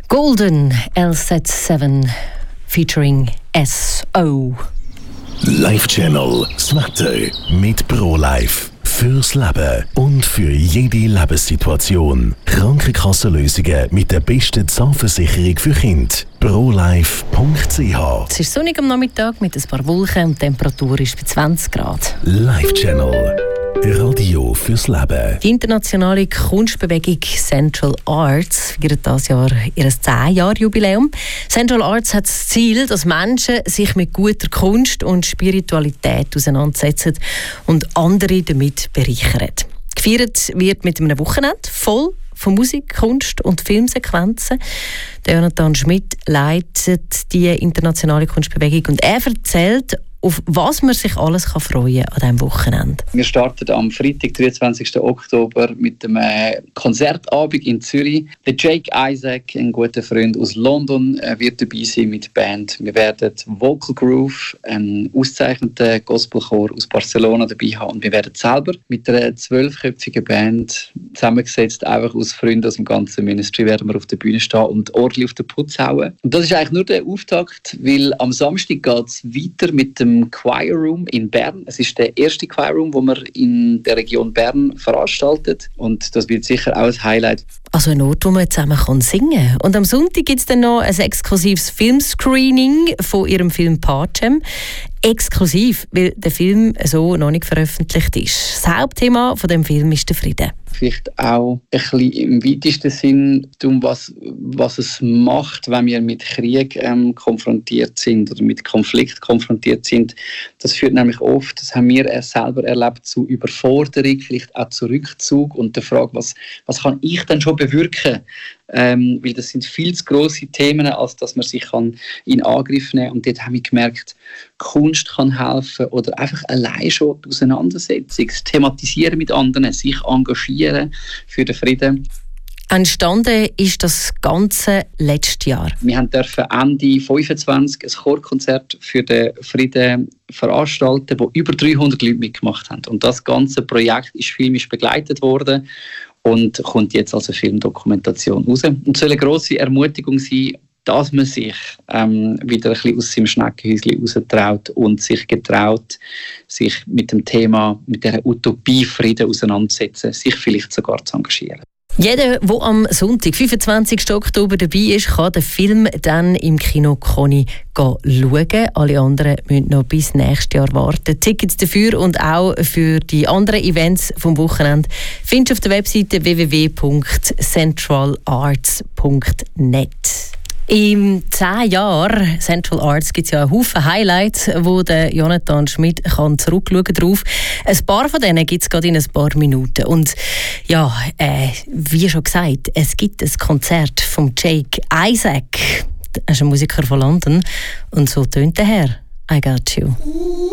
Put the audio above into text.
Golden LZ7 featuring SO. Live Channel, das Wetter mit ProLife. Fürs Leben und für jede Lebenssituation. Krankenkassenlösungen mit der besten Zahnversicherung für Kinder. ProLife.ch. Es ist sonnig am Nachmittag mit ein paar Wolken und die Temperatur ist bei 20 Grad. Live Channel. Radio fürs Leben. Die internationale Kunstbewegung Central Arts feiert dieses Jahr ihr 10-Jahr-Jubiläum. Central Arts hat das Ziel, dass Menschen sich mit guter Kunst und Spiritualität auseinandersetzen und andere damit bereichern. Gefeiert wird mit einem Wochenende voll von Musik, Kunst und Filmsequenzen. Der Jonathan Schmidt leitet die internationale Kunstbewegung und er erzählt, auf was man sich alles freuen kann an diesem Wochenende. Wir starten am Freitag, 23. Oktober, mit einem Konzertabend in Zürich. Der Jake Isaac, ein guter Freund aus London, wird dabei sein mit der Band. Wir werden Vocal Groove, einen ausgezeichneten Gospelchor aus Barcelona, dabei haben. Und wir werden selber mit einer 12-köpfigen Band, zusammengesetzt einfach aus Freunden aus dem ganzen Ministry, werden wir auf der Bühne stehen und ordentlich auf den Putz hauen. Und das ist eigentlich nur der Auftakt, weil am Samstag geht es weiter mit dem Choir Room in Bern. Es ist der erste Choir Room, den wir in der Region Bern veranstaltet. Und das wird sicher auch ein Highlight. Also ein Ort, wo man zusammen singen kann. Und am Sonntag gibt es dann noch ein exklusives Filmscreening von ihrem Film Pacem. Exklusiv, weil der Film so noch nicht veröffentlicht ist. Das Hauptthema von dem Film ist der Frieden. Vielleicht auch ein bisschen im weitesten Sinn, was es macht, wenn wir mit Krieg konfrontiert sind oder mit Konflikt konfrontiert sind. Das führt nämlich oft, das haben wir selber erlebt, zu Überforderung, vielleicht auch zu Rückzug und der Frage, was kann ich denn schon bewirken? Weil das sind viel zu grosse Themen, als dass man sich in Angriff nehmen kann. Und dort haben wir gemerkt, Kunst kann helfen oder einfach allein schon die Auseinandersetzung, das Thematisieren mit anderen, sich engagieren für den Frieden. Entstanden ist das ganze letztes Jahr. Wir durften Ende 25 ein Chorkonzert für den Frieden veranstalten, wo über 300 Leute mitgemacht haben. Und das ganze Projekt ist filmisch begleitet worden und kommt jetzt als eine Filmdokumentation raus. Und es soll eine grosse Ermutigung sein, dass man sich wieder ein bisschen aus seinem Schneckenhäuschen raustraut und sich getraut, sich mit dem Thema, mit dieser Utopie Frieden auseinanderzusetzen, sich vielleicht sogar zu engagieren. Jeder, der am Sonntag, 25. Oktober dabei ist, kann den Film dann im Kino Koni schauen. Alle anderen müssen noch bis nächstes Jahr warten. Tickets dafür und auch für die anderen Events vom Wochenende findest du auf der Webseite www.centralarts.net. Im 10 Jahren Central Arts gibt es ja einen Haufen Highlights, wo der Jonathan Schmidt kann zurückschauen drauf. Ein paar von denen gibt es gerade in ein paar Minuten. Und ja, wie schon gesagt, es gibt ein Konzert von Jake Isaac. Er ist ein Musiker von London. Und so tönt der Herr I Got You.